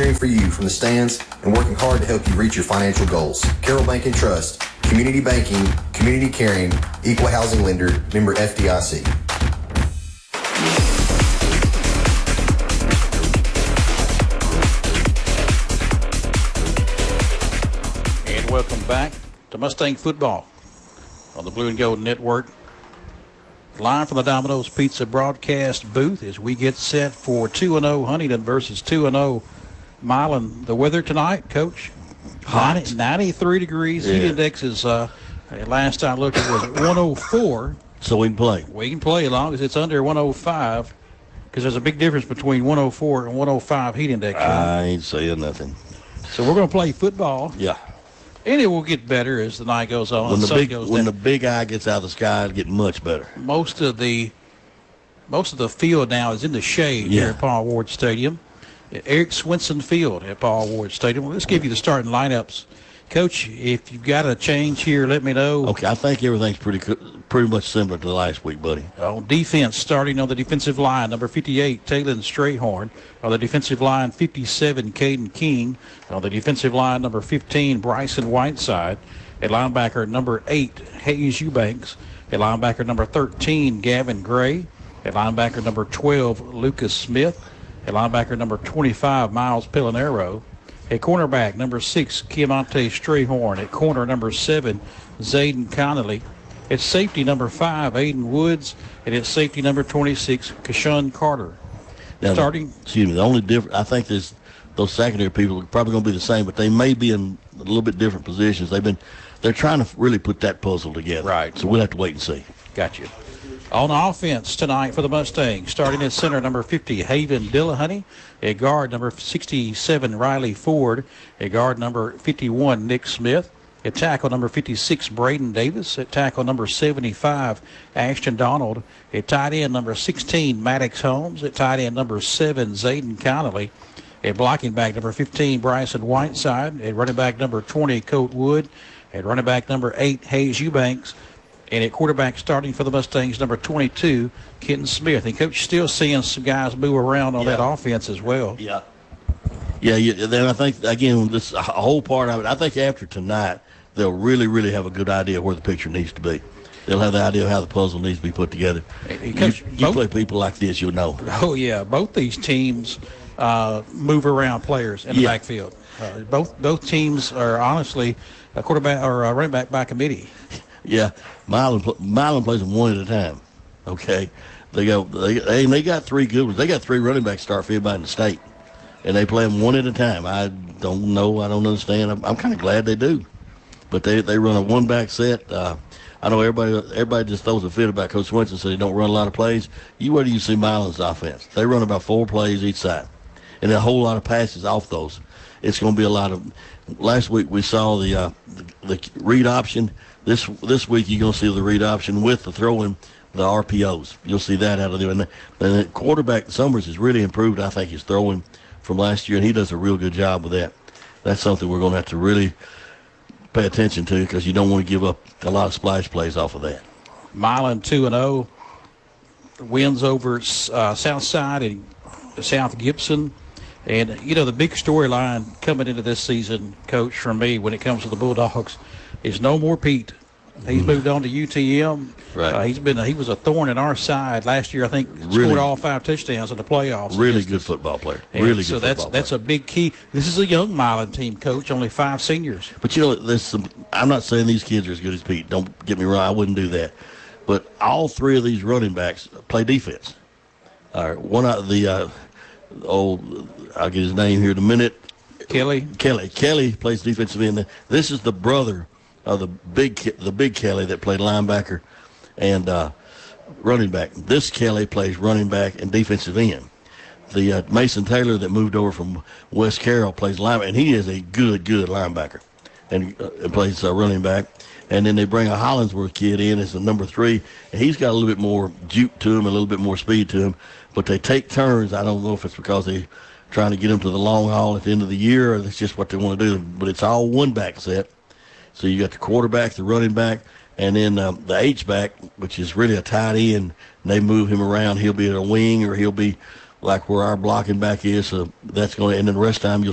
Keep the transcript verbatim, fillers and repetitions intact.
cheering for you from the stands and working hard to help you reach your financial goals. Carroll Bank and Trust, community banking, community caring, equal housing lender, member F D I C. And welcome back to Mustang Football on the Blue and Gold Network. Live from the Domino's Pizza broadcast booth as we get set for two and oh Huntington versus two and oh Milan. The weather tonight, Coach? Hot. ninety, ninety-three degrees. Yeah. Heat index is, uh, last I looked, it was one oh four. So we can play. We can play as long as it's under one oh five because there's a big difference between one oh four and one oh five heat index. I ain't saying nothing. So we're going to play football. Yeah. And it will get better as the night goes on. When and the sun big goes when down. the big eye gets out of the sky, it get much better. Most of the most of the field now is in the shade Yeah. here at Paul Ward Stadium. Eric Swinson Field at Paul Ward Stadium. Well, let's give you the starting lineups. Coach, if you've got a change here, let me know. Okay, I think everything's pretty co- pretty much similar to last week, buddy. On defense, starting on the defensive line, number fifty-eight, Taylor Strayhorn. On the defensive line, fifty-seven, Caden King. On the defensive line, number fifteen, Bryson Whiteside. At linebacker, number eight, Hayes Eubanks. At linebacker, number thirteen, Gavin Gray. At linebacker, number twelve, Lucas Smith. At linebacker, number twenty-five, Miles Pillanero. At cornerback, number six, Keontae Strayhorn. At corner, number seven, Zayden Connolly. At safety, number five, Aiden Woods. And at safety, number twenty-six, Kashawn Carter. Now, Starting. Excuse me. The only difference, I think there's those secondary people are probably going to be the same, but they may be in a little bit different positions. They've been, they're trying to really put that puzzle together. Right. So we'll have to wait and see. Got you. On offense tonight for the Mustangs, starting at center, number fifty, Haven Dillahunty. At guard, number sixty-seven, Riley Ford. At guard, number fifty-one, Nick Smith. At tackle, number fifty-six, Braden Davis. At tackle, number seventy-five, Ashton Donald. At tight end, number sixteen, Maddox Holmes. At tight end, number seven, Zayden Connolly. At blocking back, number fifteen, Bryson Whiteside. At running back, number twenty, Colt Wood. At running back, number eight, Hayes Eubanks. And at quarterback, starting for the Mustangs, number twenty-two, Kenton Smith. And Coach, still seeing some guys move around on Yeah. that offense as well. Yeah. Yeah, yeah. Then I think, again, this a whole part of it, I think after tonight, they'll really, really have a good idea where the picture needs to be. They'll have the idea of how the puzzle needs to be put together. Hey, You, Coach, you both- play people like this, you'll know. Oh, yeah. Both these teams uh, move around players in the Yeah. backfield. Uh, both both teams are honestly a quarterback or a running back by committee. Yeah, Milan, pl- Milan plays them one at a time. Okay, they go. They they, they got three good ones. They got three running backs start for everybody in the state, and they play them one at a time. I don't know. I don't understand. I'm, I'm kind of glad they do, but they they run a one back set. Uh, I know everybody everybody just throws a fit about Coach Swinson, so they don't run a lot of plays. You where do you see Milan's offense? They run about four plays each side, and a whole lot of passes off those. It's going to be a lot of. Last week we saw the uh, the, the read option. This this week you're going to see the read option with the throwing the R P Os. You'll see that out of there. And the, and the quarterback Summers has really improved, I think, his throwing from last year, and he does a real good job with that. That's something we're going to have to really pay attention to because you don't want to give up a lot of splash plays off of that. Milan two and oh. Wins over uh, Southside and South Gibson. And, you know, the big storyline coming into this season, Coach, for me, when it comes to the Bulldogs, is no more Pete. He's mm. moved on to U T M. Right. Uh, he's been he was a thorn in our side last year. I think Really- scored all five touchdowns in the playoffs. Really against good us. football player. And Really good so that's football that's player. a big key. This is a young Milan team, Coach. Only five seniors. But, you know, there's some – I'm not saying these kids are as good as Pete. Don't get me wrong. I wouldn't do that. But all three of these running backs play defense. All right, one out of the uh, old – I'll get his name here in a minute. Kelly. Kelly. Kelly plays defensive end. This is the brother of the big the big Kelly that played linebacker and uh, running back. This Kelly plays running back and defensive end. The uh, Mason Taylor that moved over from West Carroll plays linebacker, and he is a good, good linebacker and uh, plays uh, running back. And then they bring a Hollingsworth kid in as the number three, and he's got a little bit more juke to him, a little bit more speed to him. But they take turns. I don't know if it's because they're trying to get him to the long haul at the end of the year or that's just what they want to do. But it's all one back set. So you got the quarterback, the running back, and then um, the H-back, which is really a tight end. And they move him around. He'll be at a wing or he'll be like where our blocking back is. So that's going to – and then the rest of the time you'll